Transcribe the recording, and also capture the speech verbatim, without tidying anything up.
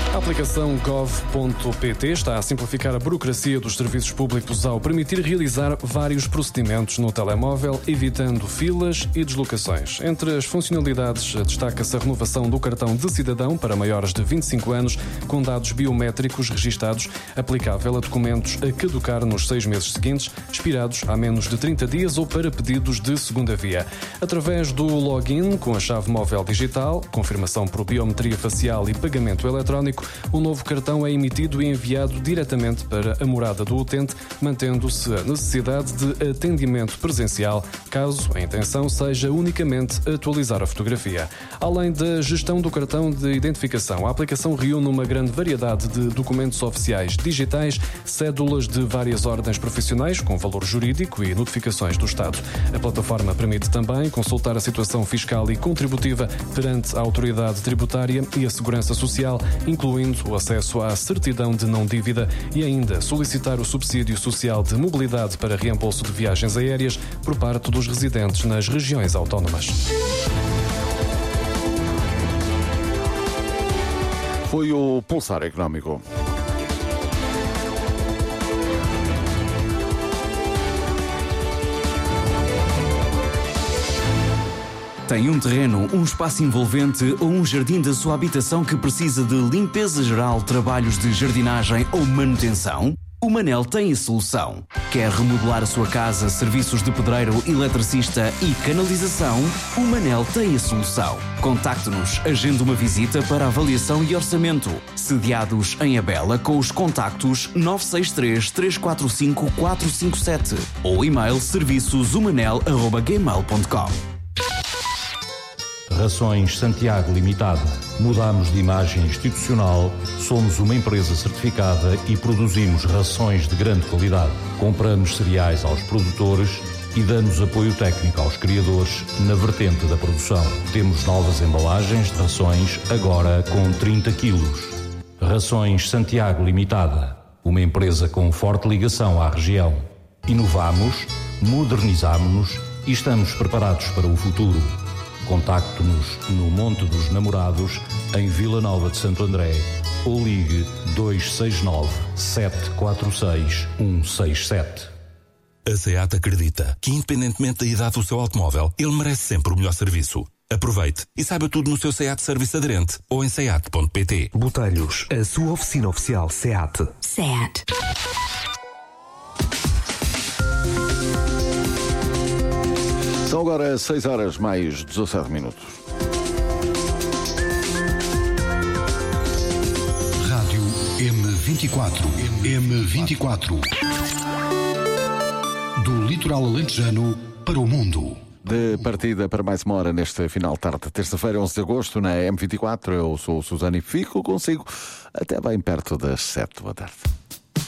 A aplicação gov ponto pt está a simplificar a burocracia dos serviços públicos ao permitir realizar vários procedimentos no telemóvel, evitando filas e deslocações. Entre as funcionalidades, destaca-se a renovação do cartão de cidadão para maiores de vinte e cinco anos, com dados biométricos registados, aplicável a documentos a caducar nos seis meses seguintes, expirados há menos de trinta dias ou para pedidos de segunda via. Através do login com a chave móvel digital, confirmação por biometria facial e pagamento eletrónico, o novo cartão é emitido e enviado diretamente para a morada do utente, mantendo-se a necessidade de atendimento presencial, caso a intenção seja unicamente atualizar a fotografia. Além da gestão do cartão de identificação, a aplicação reúne uma grande variedade de documentos oficiais digitais, cédulas de várias ordens profissionais com valor jurídico e notificações do Estado. A plataforma permite também consultar a situação fiscal e contributiva perante a autoridade tributária e a segurança social, incluindo o acesso à certidão de não dívida e ainda solicitar o subsídio social de mobilidade para reembolso de viagens aéreas por parte dos residentes nas regiões autónomas. Foi o Pulsar Económico. Tem um terreno, um espaço envolvente ou um jardim da sua habitação que precisa de limpeza geral, trabalhos de jardinagem ou manutenção? O Manel tem a solução. Quer remodelar a sua casa, serviços de pedreiro, eletricista e canalização? O Manel tem a solução. Contacte-nos, agende uma visita para avaliação e orçamento. Sediados em Abela com os contactos nove seis três, três quatro cinco, quatro cinco sete ou e-mail serviços humanel arroba gmail ponto com. Rações Santiago Limitada. Mudamos de imagem institucional, somos uma empresa certificada e produzimos rações de grande qualidade. Compramos cereais aos produtores e damos apoio técnico aos criadores na vertente da produção. Temos novas embalagens de rações, agora com trinta quilos. Rações Santiago Limitada. Uma empresa com forte ligação à região. Inovamos, modernizamos-nos e estamos preparados para o futuro. Contacte-nos no Monte dos Namorados, em Vila Nova de Santo André, ou ligue dois seis nove, sete quatro seis, um seis sete. A SEAT acredita que, independentemente da idade do seu automóvel, ele merece sempre o melhor serviço. Aproveite e saiba tudo no seu SEAT Serviço Aderente ou em seat ponto pt. Botelhos, a sua oficina oficial SEAT. SEAT. São agora seis horas mais dezassete minutos. Rádio M vinte e quatro. M vinte e quatro. Do litoral alentejano para o mundo. De partida para mais uma hora neste final de tarde, terça-feira, onze de agosto, na M vinte e quatro. Eu sou o Susana e fico consigo até bem perto das sete da tarde.